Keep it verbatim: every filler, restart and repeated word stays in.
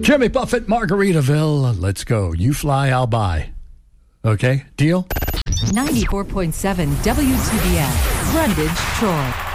Jimmy Buffett, Margaritaville. Let's go. You fly, I'll buy. Okay, deal? ninety-four point seven W T B S, Brundage, Troy.